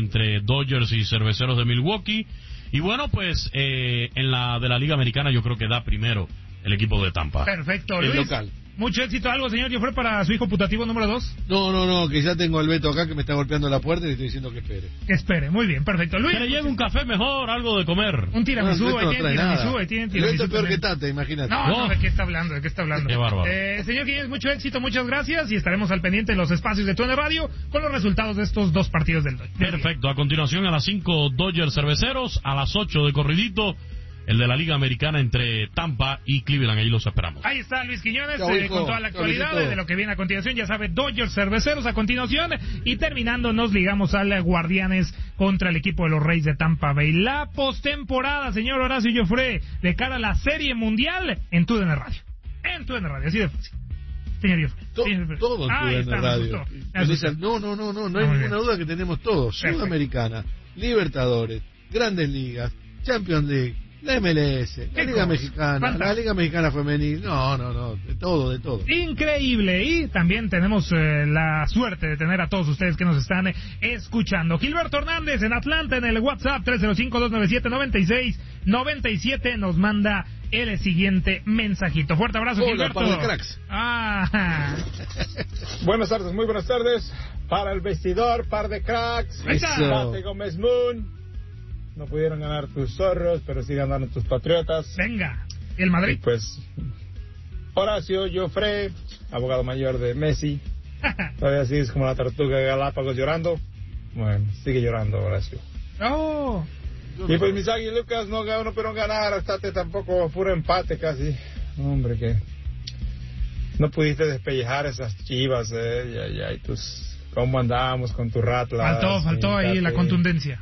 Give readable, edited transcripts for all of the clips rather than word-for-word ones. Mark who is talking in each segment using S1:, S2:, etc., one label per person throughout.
S1: entre Dodgers y Cerveceros de Milwaukee. Y bueno, pues en la de la Liga Americana yo creo que da primero el equipo de Tampa.
S2: Perfecto,
S3: el
S2: Luis.
S3: local.
S2: Mucho éxito. ¿Algo, señor Joffre, para su hijo putativo número 2?
S3: No, que ya tengo al Beto acá que me está golpeando la puerta y le estoy diciendo que espere.
S2: Que espere, muy bien, perfecto. Luis,
S1: Que le lleve un café mejor, algo de comer.
S2: un tiramisú,
S3: No,
S2: ahí tienen tiramisú, ahí tienen
S3: El
S2: tiramisú.
S3: Beto es peor
S2: también.
S3: que Tate, imagínate.
S2: No, ¿de qué está hablando? ¿De qué está hablando?
S1: Qué bárbaro.
S2: Señor Quiñones, mucho éxito, muchas gracias y estaremos al pendiente de los espacios de TUDN Radio con los resultados de estos dos partidos del día.
S1: Perfecto, a continuación a las 5 Dodgers Cerveceros, a las 8 de corridito el de la Liga Americana entre Tampa y Cleveland, ahí los esperamos.
S2: Ahí está Luis Quiñones
S3: Chau,
S2: con toda la actualidad de lo que viene a continuación. Ya sabe, Dodgers Cerveceros a continuación. Y terminando, nos ligamos al Guardianes contra el equipo de los Reyes de Tampa Bay. La postemporada, señor Horacio Joffre, de cara a la Serie Mundial en TUDN Radio. En TUDN Radio, así de fácil. Señor Joffre.
S3: Todo en TUDN Radio. No hay ninguna duda que tenemos todo. Sudamericana, Libertadores, Grandes Ligas, Champions League, la MLS, la Liga Mexicana, fantástico. La Liga Mexicana Femenil, no, de todo.
S2: Increíble, y también tenemos la suerte de tener a todos ustedes que nos están escuchando. Gilberto Hernández en Atlanta, en el WhatsApp 305-297-9697, nos manda el siguiente mensajito. Fuerte abrazo,
S3: hola,
S2: Gilberto.
S3: par de cracks.
S4: Buenas tardes, muy buenas tardes. Para el vestidor, par de cracks. Tate Gómez Moon. No pudieron ganar tus zorros, pero sí ganaron tus patriotas.
S2: Venga, el Madrid.
S4: Y pues, Horacio Joffre, abogado mayor de Messi. Todavía sigues como la tortuga de Galápagos llorando. Bueno, sigue llorando, Horacio.
S2: Oh.
S4: Y pues mis Lucas no pudieron ganar, hasta tampoco, puro empate casi. Hombre, que no pudiste despellejar esas Chivas, y tus, cómo andábamos con tu Ratlas.
S2: Faltó ahí la contundencia.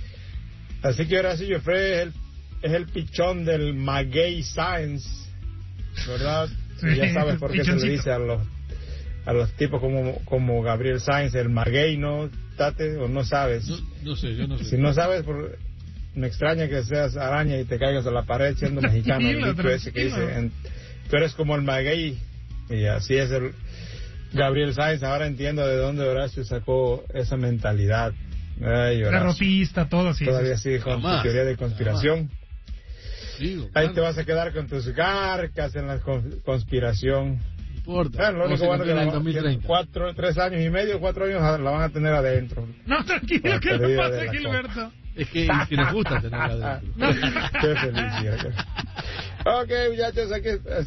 S4: Así que ahora sí, Joffre es el pichón del Maguey Science, ¿verdad?
S2: Sí,
S4: y ya sabes por qué se le dice a los tipos como Gabriel Sainz, el Maguey, ¿no, Tate? ¿O no sabes?
S3: No sé, yo no sé.
S4: Si no sabes, me extraña que seas araña y te caigas a la pared siendo mexicano. El dicho ese que dice, tú eres como el Maguey. Y así es el Gabriel Sainz. Ahora entiendo de dónde Horacio sacó esa mentalidad.
S2: Derrotista, todo así.
S4: Todavía sigue con tu teoría de conspiración.
S3: Digo,
S4: ahí te vas a quedar con tus garcas en la conspiración.
S3: No importa.
S4: Lo único bueno que 3 años y medio, 4 años la van a tener adentro.
S2: No, tranquilo, que no pase, Gilberto.
S3: Es que nos gusta tenerla adentro.
S4: Qué feliz. Ok, muchachos, aquí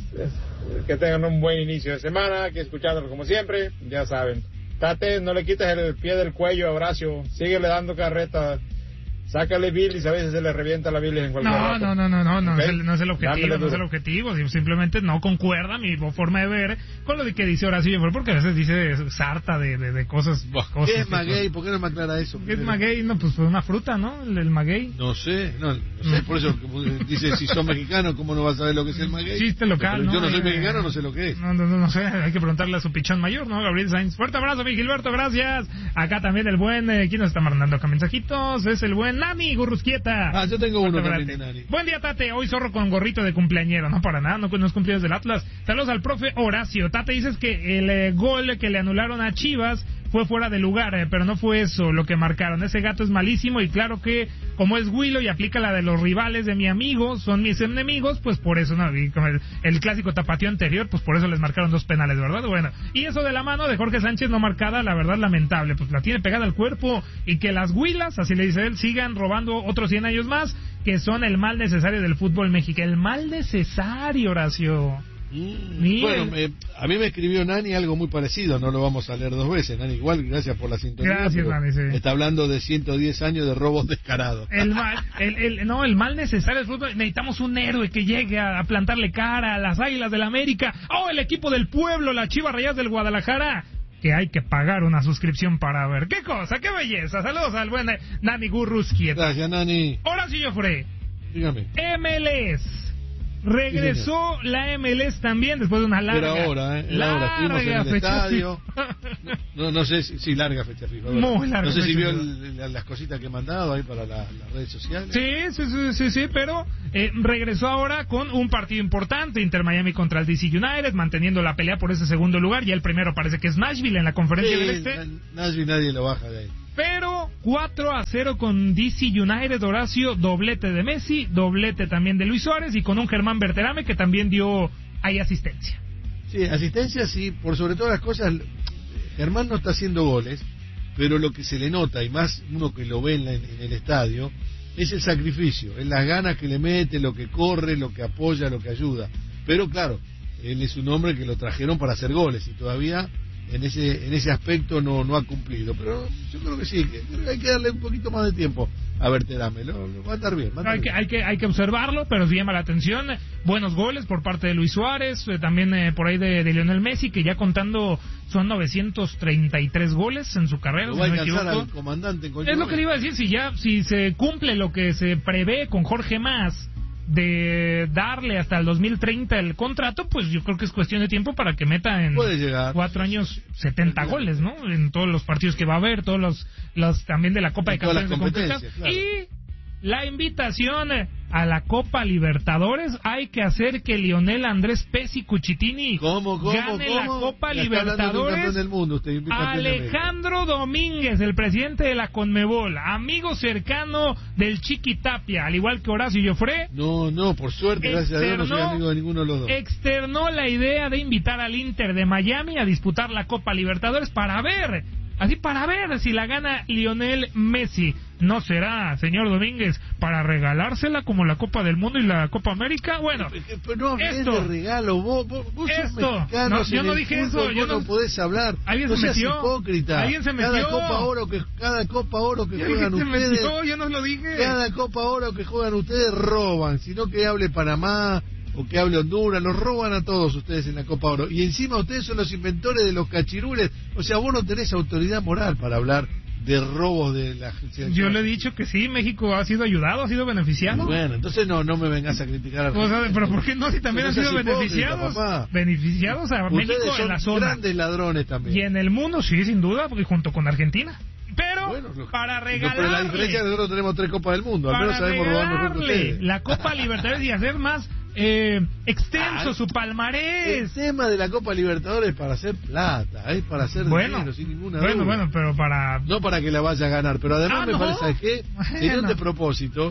S4: que tengan un buen inicio de semana, que escuchándolo como siempre, ya saben. Tate, no le quites el pie del cuello a Horacio, síguele dando carreta, sácale bilis, a veces se le revienta la bilis en cualquier rato.
S2: No,
S4: ¿Okay?
S2: no es el objetivo, simplemente no concuerda mi forma de ver con lo de que dice Horacio, porque a veces dice sarta de cosas.
S3: ¿Qué es maguey? ¿Por qué no me aclara eso?
S2: ¿Qué es maguey? No, pues una fruta, ¿no? El maguey.
S3: No sé, por eso dice, si sos mexicano, ¿cómo no vas a saber lo que es el maguey?
S2: Chiste local,
S3: pero yo no soy mexicano, no sé lo que es.
S2: No sé, hay que preguntarle a su pichón mayor, ¿no? Gabriel Sainz. Fuerte abrazo, mi Gilberto, gracias. Acá también el buen, ¿quién nos está mandando acá mensajitos? Es el buen Nani Gurrusquieta.
S3: Yo tengo uno también de Nani.
S2: Buen día, Tate. Hoy zorro con gorrito de cumpleañero. No, para nada, no es cumpleaños del Atlas. Saludos al profe Horacio. Tate, dices que el gol que le anularon a Chivas fue fuera de lugar, pero no fue eso lo que marcaron. Ese gato es malísimo y claro que como es Huilo y aplica la de los rivales de mi amigo, son mis enemigos, pues por eso, ¿no? Y como el clásico tapatío anterior, pues por eso les marcaron 2 penales, ¿verdad? Bueno, y eso de la mano de Jorge Sánchez no marcada, la verdad lamentable, pues la tiene pegada al cuerpo y que las Huilas, así le dice él, sigan robando otros 100 años más, que son el mal necesario del fútbol mexicano. El mal necesario, Horacio.
S3: Bueno, a mí me escribió Nani algo muy parecido, no lo vamos a leer 2 veces, Nani, igual, gracias por la sintonía.
S2: Gracias, Nani, sí.
S3: Está hablando de 110 años de robos descarados.
S2: El mal necesario del fútbol. Necesitamos un héroe que llegue a plantarle cara a las Águilas del América, el equipo del pueblo, las Chivas Rayadas del Guadalajara, que hay que pagar una suscripción para ver. ¡Qué cosa! ¡Qué belleza! Saludos al buen Nani Gurrusquieta.
S3: Gracias, Nani.
S2: Horacio Joffre.
S3: Dígame.
S2: MLS. Regresó la MLS también después de una larga.
S3: Pero ahora, estuvimos en el estadio. No sé si larga fecha FIFA.
S2: Muy larga.
S3: No sé si
S2: vio
S3: las cositas que he mandado ahí para las redes sociales.
S2: Sí, pero regresó ahora con un partido importante, Inter Miami contra el DC United, manteniendo la pelea por ese segundo lugar. Ya el primero parece que es Nashville en la conferencia del Este.
S3: Nashville nadie lo baja de ahí.
S2: Pero 4-0 con DC United, Horacio, doblete de Messi, doblete también de Luis Suárez y con un Germán Berterame que también dio ahí asistencia.
S3: Sí, asistencia sí, por sobre todas las cosas, Germán no está haciendo goles, pero lo que se le nota, y más uno que lo ve en el estadio, es el sacrificio, es las ganas que le mete, lo que corre, lo que apoya, lo que ayuda. Pero claro, él es un hombre que lo trajeron para hacer goles y todavía en ese aspecto no ha cumplido. Pero yo creo que sí, que hay que darle un poquito más de tiempo a Berterame, va a estar bien.
S2: Hay que observarlo, pero sí llama la atención. Buenos goles por parte de Luis Suárez, también por ahí de Lionel Messi, que ya contando son 933 goles en su carrera.
S3: Lo va a alcanzar al comandante.
S2: Es lo que le iba a decir, si se cumple lo que se prevé con Jorge Mas, de darle hasta el 2030 el contrato, pues yo creo que es cuestión de tiempo para que meta en 4 años 70 goles, ¿no? En todos los partidos que va a haber, todos los también de la Copa de Campeones de CONCACAF. Claro. Y la invitación a la Copa Libertadores, hay que hacer que Lionel Andrés Pesci Cuchitini gane la Copa Libertadores.
S3: Del mundo,
S2: Alejandro Domínguez, el presidente de la Conmebol, amigo cercano del Chiqui Tapia, al igual que Horacio Joffre.
S3: No, por suerte, gracias a Dios, no soy amigo de ninguno de los dos.
S2: Externó la idea de invitar al Inter de Miami a disputar la Copa Libertadores para ver si la gana Lionel Messi. ¿No será, señor Domínguez, para regalársela como la Copa del Mundo y la Copa América? Bueno,
S3: pero no hables de regalo, vos sos mexicano,
S2: yo no dije eso,
S3: yo no podés hablar.
S2: Alguien se metió.
S3: Hipócrita.
S2: Alguien se metió.
S3: Cada Copa Oro que juegan ustedes.
S2: Yo no lo dije.
S3: Cada Copa Oro que juegan ustedes roban, sino que hable Panamá o que hable Honduras, los roban a todos ustedes en la Copa Oro. Y encima ustedes son los inventores de los cachirules. O sea, vos no tenés autoridad moral para hablar de robos de la selección.
S2: Yo le he dicho que sí, México ha sido ayudado, ha sido beneficiado.
S3: Bueno, entonces no me vengas a criticar a
S2: Argentina. Pero ¿por qué no? Si también han sido beneficiados. Beneficiados a
S3: ustedes
S2: México en la zona.
S3: Grandes ladrones también.
S2: Y en el mundo, sí, sin duda, porque junto con Argentina. Pero para regalarle...
S3: Pero la diferencia es que nosotros tenemos 3 Copas del Mundo, al menos sabemos robarnos ustedes.
S2: La Copa Libertadores y hacer más extenso su palmarés.
S3: El tema de la Copa Libertadores es para hacer plata, es para hacer dinero, sin ninguna duda.
S2: Bueno, pero para...
S3: No para que la vaya a ganar, pero además me parece que sería un despropósito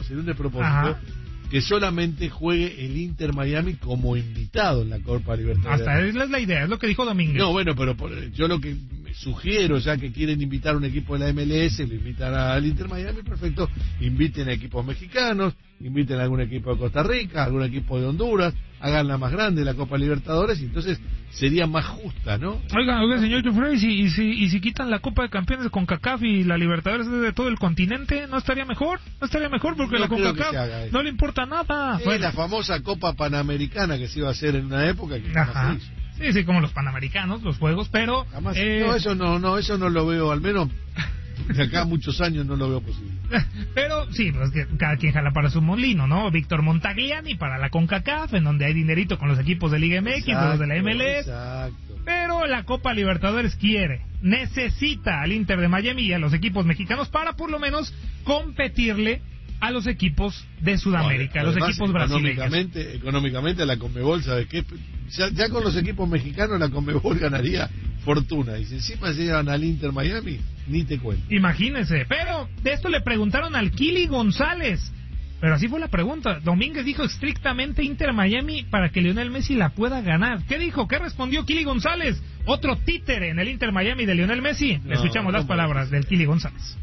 S3: que solamente juegue el Inter Miami como invitado en la Copa Libertadores.
S2: Hasta esa es la idea, es lo que dijo Domínguez.
S3: No, bueno, pero yo lo que sugiero, ya que quieren invitar a un equipo de la MLS, lo invitan al Inter Miami, perfecto, inviten a equipos mexicanos, inviten a algún equipo de Costa Rica, algún equipo de Honduras, haganla más grande la Copa Libertadores y entonces sería más justa, ¿no?
S2: Oiga, señor Joffre, ¿y si quitan la Copa de Campeones con CONCACAF y la Libertadores de todo el continente, ¿no estaría mejor? No estaría mejor porque la CONCACAF no le importa nada.
S3: Es la famosa Copa Panamericana que se iba a hacer en una época que jamás se hizo.
S2: Sí, como los Panamericanos, los Juegos, pero...
S3: Jamás, eso no lo veo, al menos de acá a muchos años no lo veo posible.
S2: Pero sí, pues que cada quien jala para su molino, ¿no? Víctor Montagliani para la CONCACAF, en donde hay dinerito con los equipos de Liga MX, los de la MLS.
S3: Exacto.
S2: Pero la Copa Libertadores necesita al Inter de Miami y a los equipos mexicanos para por lo menos competirle a los equipos de Sudamérica, a los equipos brasileños.
S3: Económicamente a la Conmebol, ¿sabes qué? Ya con los equipos mexicanos la Conmebol ganaría fortuna. Y si encima llegan al Inter Miami, ni te cuento.
S2: Imagínense. Pero de esto le preguntaron al Kili González. Pero así fue la pregunta. Domínguez dijo estrictamente Inter Miami para que Lionel Messi la pueda ganar. ¿Qué dijo? ¿Qué respondió Kili González? Otro títere en el Inter Miami de Lionel Messi. Escuchamos las palabras del Kili González.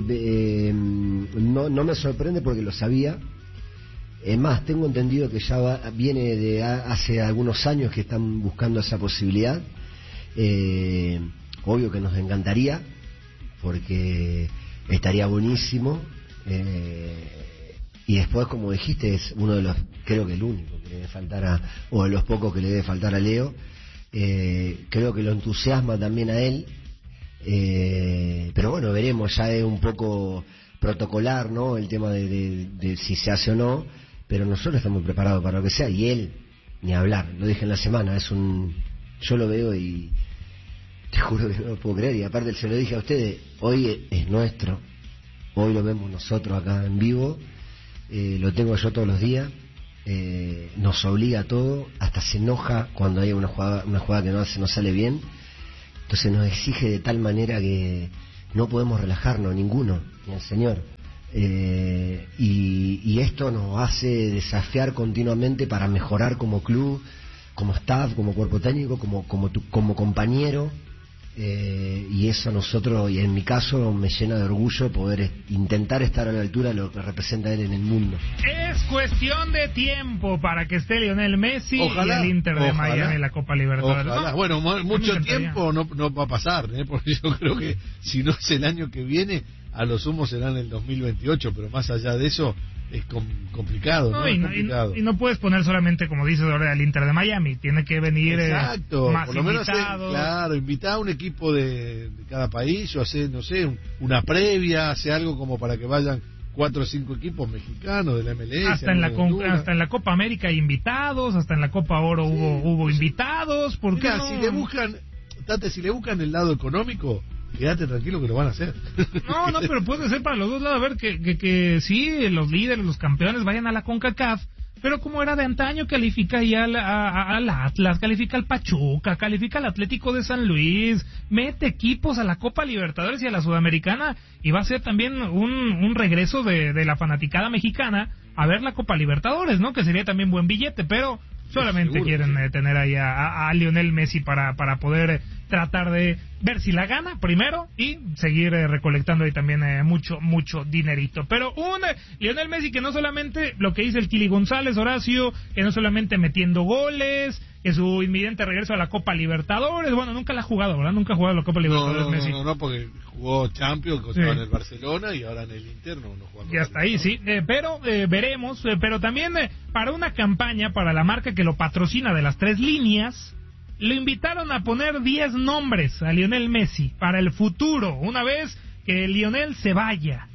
S5: No me sorprende porque lo sabía. Es más, tengo entendido que ya viene de hace algunos años que están buscando esa posibilidad. Obvio que nos encantaría porque estaría buenísimo. Y después, como dijiste, es uno de los, creo que el único que le debe faltar o de los pocos que le debe faltar a Leo. Creo que lo entusiasma también a él. Pero bueno, veremos, ya es un poco protocolar, ¿no? El tema de si se hace o no, pero nosotros estamos preparados para lo que sea, y él, ni hablar, lo dije en la semana, yo lo veo y te juro que no lo puedo creer, y aparte se lo dije a ustedes, hoy es nuestro, hoy lo vemos nosotros acá en vivo, lo tengo yo todos los días, nos obliga a todo, hasta se enoja cuando hay una jugada que no sale bien. Entonces nos exige de tal manera que no podemos relajarnos, ninguno, ni el señor. Y esto nos hace desafiar continuamente para mejorar como club, como staff, como cuerpo técnico, como compañero. Y eso a nosotros, y en mi caso, me llena de orgullo poder intentar estar a la altura de lo que representa él en el mundo.
S2: Es cuestión de tiempo para que esté Lionel Messi y el Inter de Miami en la Copa Libertadores.
S3: Ojalá. ¿No? Bueno, mucho tiempo no va a pasar, porque yo creo que si no es el año que viene, a lo sumo será en el 2028, pero más allá de eso es complicado, ¿no? Es complicado.
S2: Y no puedes poner solamente, como dices ahora, el Inter de Miami, tiene que venir más
S3: por lo menos
S2: invitados.
S3: Invitar a un equipo de cada país, o hacer, no sé, una previa, hacer algo como para que vayan 4 o 5 equipos mexicanos de la MLS.
S2: Hasta en la Copa América hay invitados, hasta en la Copa Oro hubo invitados. ¿Por qué no?
S3: Si le buscan el lado económico, quédate tranquilo que lo van a hacer.
S2: No, pero puede ser para los dos lados. A ver, que sí, los líderes, los campeones vayan a la CONCACAF, pero como era de antaño, califica ya al Atlas, califica al Pachuca, califica al Atlético de San Luis, mete equipos a la Copa Libertadores y a la Sudamericana, y va a ser también un regreso de la fanaticada mexicana a ver la Copa Libertadores, ¿no? Que sería también buen billete, pero solamente seguro, quieren tener ahí a Lionel Messi para poder tratar de ver si la gana primero y seguir recolectando ahí también mucho dinerito. Pero un Lionel Messi que no solamente lo que dice el Kili González, Horacio, que no solamente metiendo goles, que su inminente regreso a la Copa Libertadores, bueno, nunca la ha jugado, ¿verdad? Nunca ha jugado la Copa Libertadores Messi.
S3: No, porque jugó Champions, estaba en el Barcelona y ahora en el Inter no jugó.
S2: Ya está ahí, sí, pero veremos, pero también para una campaña para la marca que lo patrocina de las 3 líneas, lo invitaron a poner 10 nombres a Lionel Messi para el futuro, una vez que Lionel se vaya.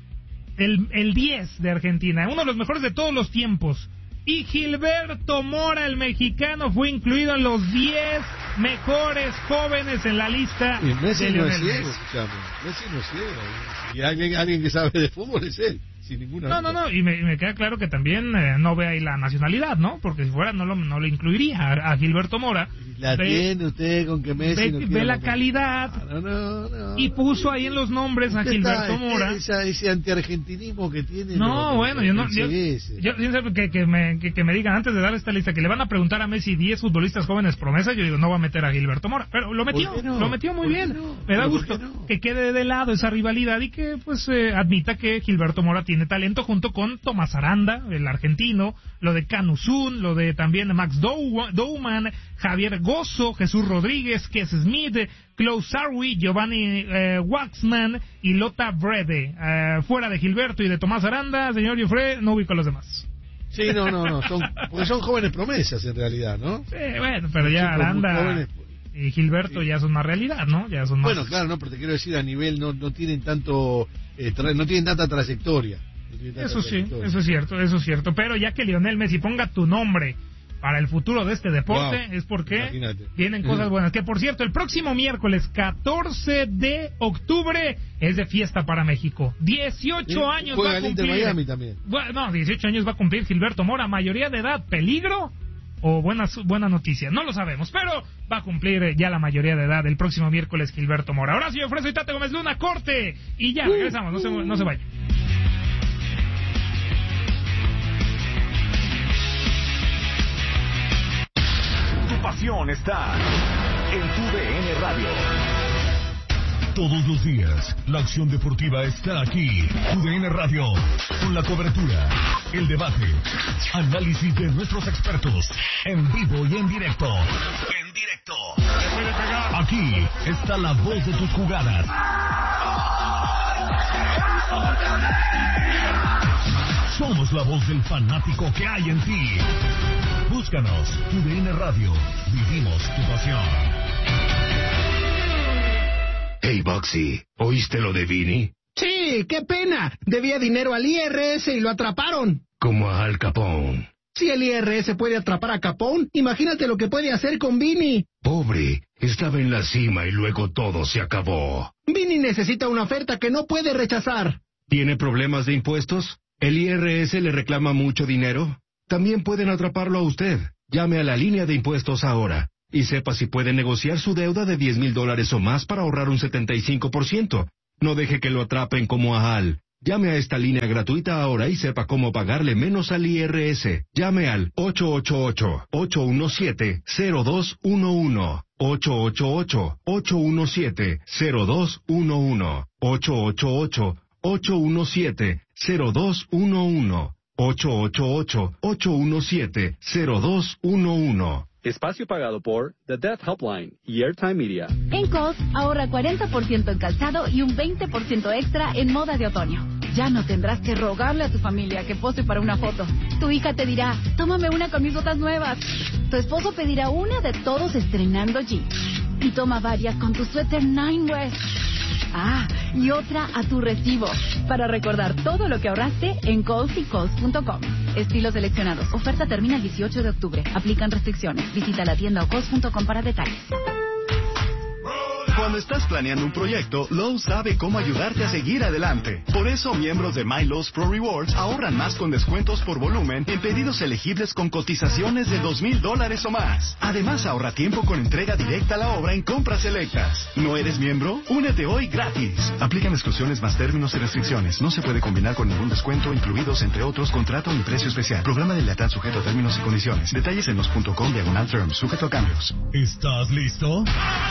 S2: El 10 de Argentina, uno de los mejores de todos los tiempos. Y Gilberto Mora, el mexicano, fue incluido en los 10 mejores jóvenes en la lista
S3: de Lionel
S2: no es
S3: ciego, Messi. Messi no es ciego. Y alguien que sabe de fútbol es él. Sin ninguna
S2: duda. Y me queda claro que también no ve ahí la nacionalidad, ¿no? Porque si fuera no lo incluiría a Gilberto Mora.
S3: Tiene usted con que Messi
S2: ve la calidad y puso ahí en los nombres a Gilberto Mora.
S3: Ese antiargentinismo que tiene.
S2: Bueno, yo que me digan antes de dar esta lista que le van a preguntar a Messi 10 futbolistas jóvenes promesas, yo digo, no va a meter a Gilberto Mora, pero lo metió muy bien. Me da gusto que quede de lado esa rivalidad y que pues admita que Gilberto Mora tiene talento junto con Tomás Aranda, el argentino, lo de Canu Zun, lo de también Max Douman, Javier Gozo, Jesús Rodríguez, Kes Smith, Klaus Sarwi, Giovanni Waxman y Lota Brede. Fuera de Gilberto y de Tomás Aranda, señor Joffre, no ubico a los demás.
S3: Sí, porque son jóvenes promesas en realidad, ¿no?
S2: Sí, bueno, pero ya Aranda y Gilberto ya son más realidad, ¿no? Ya son más...
S3: Bueno, claro, no, pero te quiero decir, a nivel no tienen tanto, no tienen tanta trayectoria.
S2: Eso sí, eso es cierto, pero ya que Lionel Messi ponga tu nombre para el futuro de este deporte, es porque vienen cosas buenas. Que por cierto, el próximo miércoles 14 de octubre es de fiesta para México. 18 años va a cumplir.
S3: Miami también.
S2: Bueno, 18 años va a cumplir Gilberto Mora, mayoría de edad, peligro o buena noticia, no lo sabemos, pero va a cumplir ya la mayoría de edad el próximo miércoles Gilberto Mora. Horacio Freso y Tate Gómez Luna, corte y ya regresamos, no se vayan.
S6: Pasión está en tu DN Radio.
S7: Todos los días, la acción deportiva está aquí. Tu DN Radio, con la cobertura, el debate, análisis de nuestros expertos, en vivo y en directo. Aquí está la voz de tus jugadas. Somos la voz del fanático que hay en ti. Búscanos, tu DN Radio. Vivimos tu pasión.
S8: Hey, Boxy, ¿oíste lo de Vini?
S9: Sí, qué pena. Debía dinero al IRS y lo atraparon.
S8: Como a Al Capone.
S9: Si el IRS puede atrapar a Capone, imagínate lo que puede hacer con Vini.
S8: Pobre, estaba en la cima y luego todo se acabó.
S9: Vini necesita una oferta que no puede rechazar.
S8: ¿Tiene problemas de impuestos? ¿El IRS le reclama mucho dinero? También pueden atraparlo a usted. Llame a la línea de impuestos ahora y sepa si puede negociar su deuda de $10,000 o más para ahorrar un 75%. No deje que lo atrapen como a Hal. Llame a esta línea gratuita ahora y sepa cómo pagarle menos al IRS. Llame al 888-817-0211. 888-817-0211. 888-817-0211. 888-817-0211.
S10: Espacio pagado por The Death Helpline y Airtime Media.
S11: En Kohl's, ahorra 40% en calzado y un 20% extra en moda de otoño. Ya no tendrás que rogarle a tu familia que pose para una foto. Tu hija te dirá, tómame una con mis botas nuevas. Tu esposo pedirá una de todos estrenando jeans. Y toma varias con tu suéter Nine West. Ah, y otra a tu recibo. Para recordar todo lo que ahorraste en Kohl's y Kohl's.com. Estilos seleccionados. Oferta termina el 18 de octubre. Aplican restricciones. Visita la tienda o Kohl's.com para detalles.
S12: Cuando estás planeando un proyecto, Lowe's sabe cómo ayudarte a seguir adelante. Por eso, miembros de My Lowe's Pro Rewards ahorran más con descuentos por volumen en pedidos elegibles con cotizaciones de $2,000 o más. Además, ahorra tiempo con entrega directa a la obra en compras selectas. ¿No eres miembro? Únete hoy gratis. Aplican exclusiones más términos y restricciones. No se puede combinar con ningún descuento, incluidos entre otros contrato y precio especial. Programa de lealtad sujeto a términos y condiciones. Detalles en los.com/terms, sujeto a cambios.
S7: ¿Estás listo?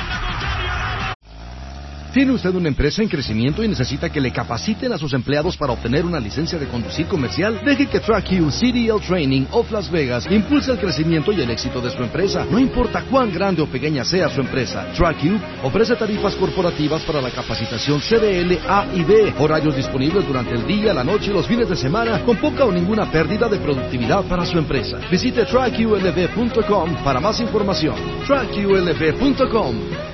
S13: ¿Tiene usted una empresa en crecimiento y necesita que le capaciten a sus empleados para obtener una licencia de conducir comercial? Deje que TrackU CDL Training of Las Vegas impulse el crecimiento y el éxito de su empresa. No importa cuán grande o pequeña sea su empresa, TrackU ofrece tarifas corporativas para la capacitación CDL A y B, horarios disponibles durante el día, la noche y los fines de semana, con poca o ninguna pérdida de productividad para su empresa. Visite TrackULV.com para más información. TrackULV.com.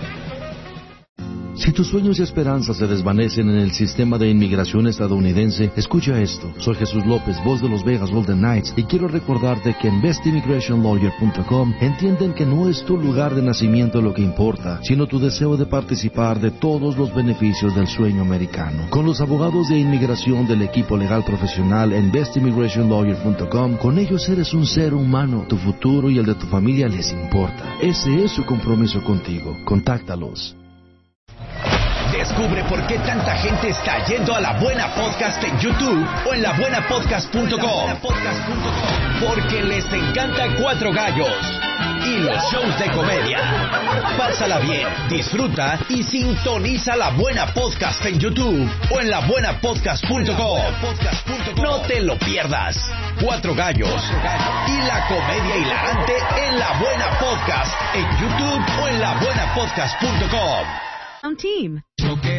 S13: Si tus sueños y esperanzas se desvanecen en el sistema de inmigración estadounidense, escucha esto. Soy Jesús López, voz de los Vegas Golden Knights, y quiero recordarte que en bestimmigrationlawyer.com entienden que no es tu lugar de nacimiento lo que importa, sino tu deseo de participar de todos los beneficios del sueño americano. Con los abogados de inmigración del equipo legal profesional en bestimmigrationlawyer.com, con ellos eres un ser humano. Tu futuro y el de tu familia les importa. Ese es su compromiso contigo. Contáctalos.
S14: Descubre por qué tanta gente está yendo a La Buena Podcast en YouTube o en labuenapodcast.com. Porque les encanta Cuatro Gallos y los shows de comedia. Pásala bien, disfruta y sintoniza La Buena Podcast en YouTube o en labuenapodcast.com. No te lo pierdas. Cuatro Gallos y la comedia hilarante en La Buena Podcast en YouTube o en labuenapodcast.com.
S15: Team.